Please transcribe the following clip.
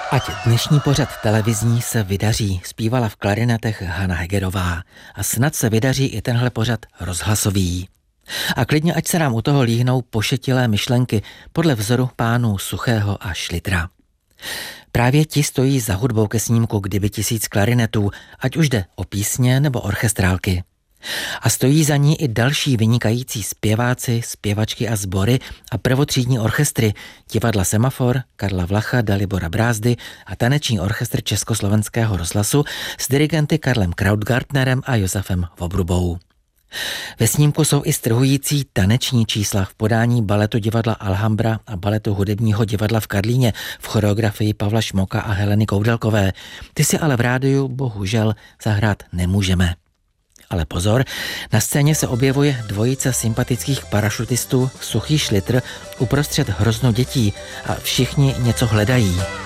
Ať dnešní pořad televizní se vydaří, zpívala v klarinetech Hana Hegerová. A snad se vydaří i tenhle pořad rozhlasový. A klidně ať se nám u toho líhnou pošetilé myšlenky podle vzoru pánů Suchého a Šlitra. Právě ti stojí za hudbou ke snímku Kdyby 1000 klarinetů, ať už jde o písně nebo orchestrálky. A stojí za ní i další vynikající zpěváci, zpěvačky a sbory a prvotřídní orchestry, divadla Semafor, Karla Vlacha, Dalibora Brázdy a taneční orchestr Československého rozhlasu s dirigenty Karlem Krautgartnerem a Josefem Vobrubou. Ve snímku jsou i strhující taneční čísla v podání baletu divadla Alhambra a baletu hudebního divadla v Karlíně v choreografii Pavla Šmoka a Heleny Koudelkové. Ty si ale v rádiu bohužel zahrát nemůžeme. Ale pozor, na scéně se objevuje dvojice sympatických parašutistů Suchý Šlitr uprostřed hrozno dětí a všichni něco hledají.